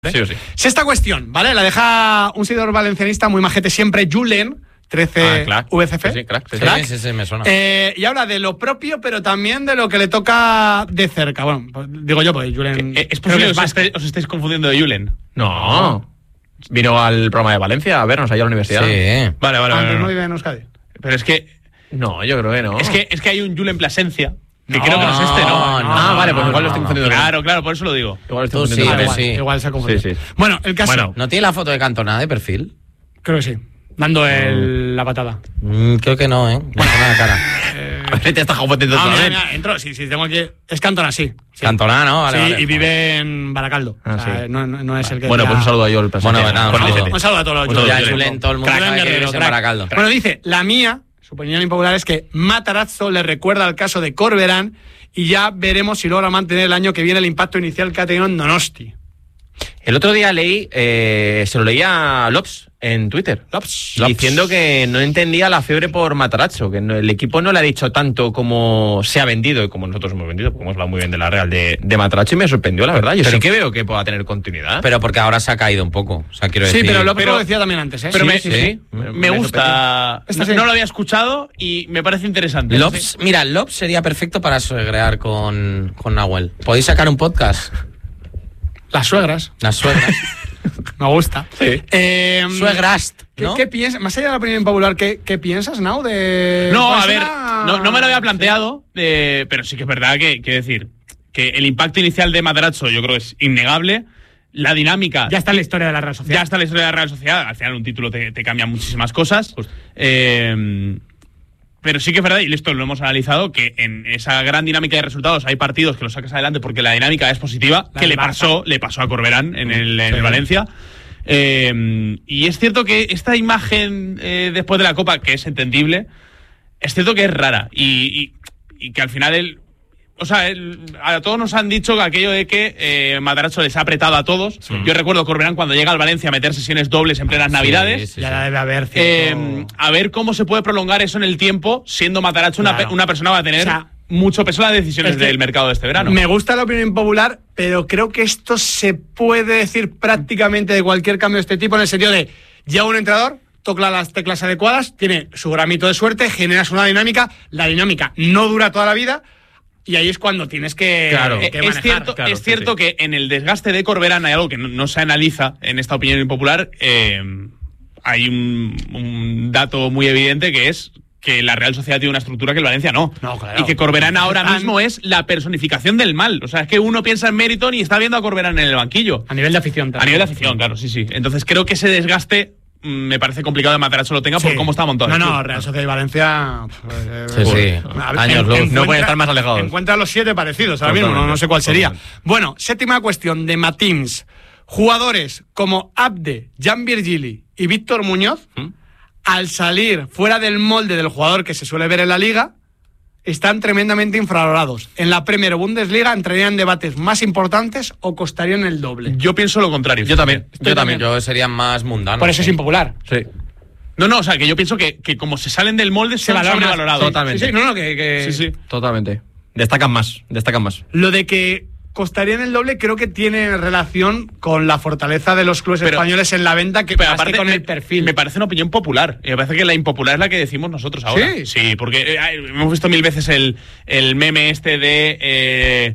Sí o sí. Sexta cuestión, ¿vale? La deja un seguidor valencianista muy majete siempre, Julen, 13 VCF. Sí, crack. Sí, me suena. Y habla de lo propio, pero también de lo que le toca de cerca. Bueno, pues, digo yo, pues Julen... ¿Es posible que os estéis confundiendo de Julen? No. Vino al programa de Valencia a vernos allá a la universidad. Sí. Vale. no vive en Euskadi. Pero es que... No, yo creo que no. Es que hay un Julen Plasencia. Que No, creo que no es este, ¿no? Vale, pues igual lo estoy confundiendo. Claro, por eso lo digo. Igual lo estoy Tú confundiendo. sí, con pero él. sí. Igual se ha confundido. Sí. Bueno, el caso... Bueno. ¿No tiene la foto de Cantona de perfil? Creo que sí. Dando la patada. Creo que no, ¿eh? Me suena la cara. A ver, te estás jodiendo Ah, otra vez. mira, entro. Sí, tengo aquí... Es Cantona, sí. Cantona, ¿no? Vale, Sí, vale. y vive en Baracaldo. Ah, o sea, sí. no es el que... Bueno, pues un saludo a yo el Bueno, nada, Un saludo a todos los Ya Julen. Julen, todo el mundo Crack, sabe que guerrero, vives en crack. Baracaldo. Bueno, dice, la mía, su opinión impopular es que Matarazzo le recuerda al caso de Corberán y ya veremos si logra mantener el año que viene el impacto inicial que ha tenido en Donosti. El otro día leí, se lo leía a Lops en Twitter, diciendo que no entendía la fiebre por Matarazzo, que el equipo no le ha dicho tanto como se ha vendido y como nosotros hemos vendido, porque hemos hablado muy bien de la Real de Matarazzo y me sorprendió, la verdad. Yo sí que veo que pueda tener continuidad. Pero porque ahora se ha caído un poco. O sea, quiero decir... Sí, pero López lo decía también antes, ¿eh? Pero Sí. me gusta. Esta sí. No lo había escuchado y me parece interesante. Lops, mira, Lops sería perfecto para suegrear con Nahuel. ¿Podéis sacar un podcast? Las suegras. Las suegras. Me gusta. Sí. Suegrast, ¿no? ¿Qué piensas? Más allá de la opinión impopular, ¿qué piensas, Nau? No, Pues a ver, era- no me lo había planteado, pero sí que es verdad que, quiero decir, que el impacto inicial de Matarazzo yo creo que es innegable. La dinámica... Ya está en la historia de la Real Sociedad. Ya está la historia de la Real Sociedad. Al final un título te cambia muchísimas cosas. Pero sí que es verdad, y esto lo hemos analizado, que en esa gran dinámica de resultados hay partidos que los sacas adelante porque la dinámica es positiva, La que del le pasó a Corberán en el Valencia. Y es cierto que esta imagen después de la Copa, que es entendible, es cierto que es rara. Y que al final a todos nos han dicho que aquello de que Matarazzo les ha apretado a todos. Yo recuerdo Corberán cuando llega al Valencia a meter sesiones dobles en plenas Navidades. Sí. Ya la debe haber cierto... A ver cómo se puede prolongar eso en el tiempo, siendo Matarazzo Claro. una persona que va a tener O sea, mucho peso en las decisiones es que del mercado de este verano. Me gusta la opinión impopular, pero creo que esto se puede decir prácticamente de cualquier cambio de este tipo, en el sentido de, llega un entrenador, toca las teclas adecuadas, tiene su gramito de suerte, generas una dinámica, la dinámica no dura toda la vida, y ahí es cuando tienes que, que Es manejar. cierto, claro, es cierto que en el desgaste de Corberán hay algo que no se analiza en esta opinión impopular. Hay un dato muy evidente que es que la Real Sociedad tiene una estructura que el Valencia no. No, claro. Y que Corberán ahora mismo es la personificación del mal. O sea, es que uno piensa en Meriton y está viendo a Corberán en el banquillo. A nivel de afición A también. nivel de afición, claro, sí. Entonces creo que ese desgaste me parece complicado de Matarazzo lo tenga por Sí. cómo está montado. el club. No, Real Sociedad y Valencia... Sí. Años luz. No pueden estar más alejados. Encuentra los 7 parecidos ahora mismo, Totalmente. no sé cuál sería. Totalmente. Bueno, séptima cuestión de Matins. Jugadores como Abde, Jan Virgili y Víctor Muñoz, al salir fuera del molde del jugador que se suele ver en la Liga, están tremendamente infravalorados. En la Premier o Bundesliga entrarían en debates más importantes o costarían el doble. Yo pienso lo contrario. Yo también. Yo sería más mundano. Por eso es sí. impopular. Sí. No, o sea, que yo pienso que como se salen del molde Se son valora más. sobrevalorados. Totalmente. Sí, que... Sí. Totalmente. Destacan más. Lo de que costarían el doble creo que tiene relación con la fortaleza de los clubes españoles en la venta, que Pero más aparte que con el perfil. Me parece una opinión popular. Me parece que la impopular es la que decimos nosotros ahora. ¿Sí? Porque hemos visto mil veces el meme este de...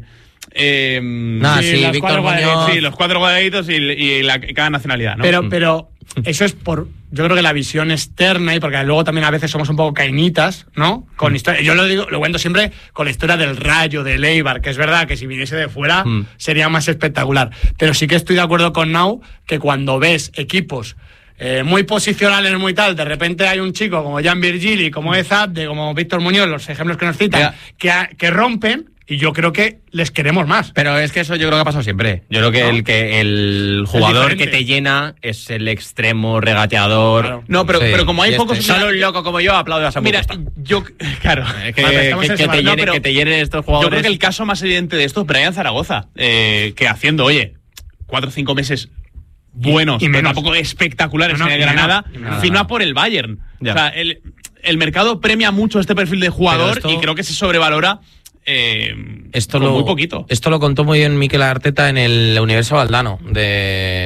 Sí, Víctor los Muñoz. Sí, los 4 cuadraditos y cada nacionalidad, ¿no? Pero eso es por, yo creo que la visión externa, y porque luego también a veces somos un poco cainitas, ¿no? Con historia, yo lo cuento siempre con la historia del Rayo, del Eibar, que es verdad que si viniese de fuera sería más espectacular. Pero sí que estoy de acuerdo con Nau que cuando ves equipos muy posicionales, muy tal, de repente hay un chico como Jan Virgili, como Ezabde, como Víctor Muñoz, los ejemplos que nos citan, que rompen. Y yo creo que les queremos más. Pero es que eso yo creo que ha pasado siempre. Yo creo que el jugador que te llena es el extremo regateador. Claro. No, pero como hay pocos... Solo un loco como yo aplaude a Samu Mira, Costa. yo... Claro. Que te llenen estos jugadores. Yo creo que el caso más evidente de esto es Brian Zaragoza, que haciendo, 4 o 5 meses buenos, Y pero menos. tampoco espectaculares No, en el y Granada, menos. firma por el Bayern. Ya. O sea, el mercado premia mucho este perfil de jugador Pero esto- y creo que se sobrevalora Esto con muy poquito. Esto lo contó muy bien Mikel Arteta en el Universo Valdano, de